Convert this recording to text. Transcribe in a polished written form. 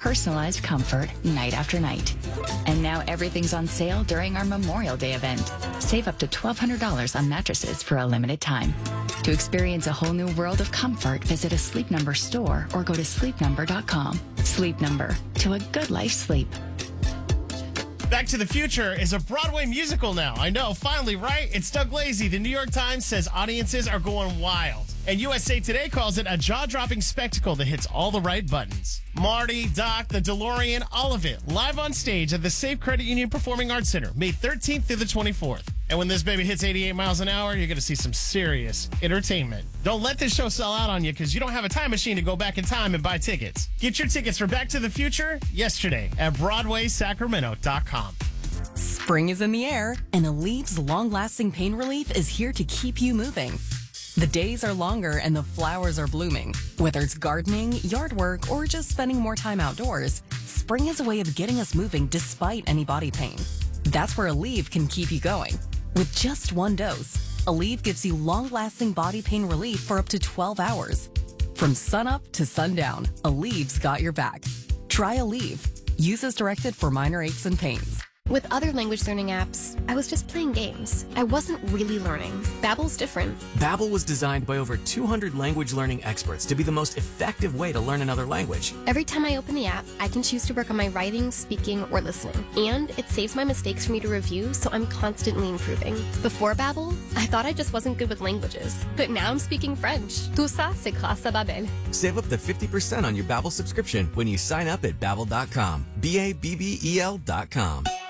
personalized comfort night after night. And now everything's on sale during our Memorial Day event. Save up to $1,200 on mattresses for a limited time. To experience a whole new world of comfort, visit a Sleep Number store or go to sleepnumber.com. Sleep Number, to a good life sleep. Back to the Future is a Broadway musical now. I know, finally, right? It's Doug Lazy. The New York Times says audiences are going wild. And USA Today calls it a jaw-dropping spectacle that hits all the right buttons. Marty, Doc, the DeLorean, all of it, live on stage at the Safe Credit Union Performing Arts Center, May 13th through the 24th. And when this baby hits 88 miles an hour, you're going to see some serious entertainment. Don't let this show sell out on you because you don't have a time machine to go back in time and buy tickets. Get your tickets for Back to the Future yesterday at BroadwaySacramento.com. Spring is in the air, and Aleve long-lasting pain relief is here to keep you moving. The days are longer and the flowers are blooming. Whether it's gardening, yard work, or just spending more time outdoors, spring is a way of getting us moving despite any body pain. That's where Aleve can keep you going. With just one dose, Aleve gives you long-lasting body pain relief for up to 12 hours. From sunup to sundown, Aleve's got your back. Try Aleve. Use as directed for minor aches and pains. With other language learning apps, I was just playing games. I wasn't really learning. Babbel's different. Babbel was designed by over 200 language learning experts to be the most effective way to learn another language. Every time I open the app, I can choose to work on my writing, speaking, or listening. And it saves my mistakes for me to review, so I'm constantly improving. Before Babbel, I thought I just wasn't good with languages. But now I'm speaking French. Tout ça, c'est grâce à Babbel. Save up to 50% on your Babbel subscription when you sign up at Babbel.com. Babbel.com.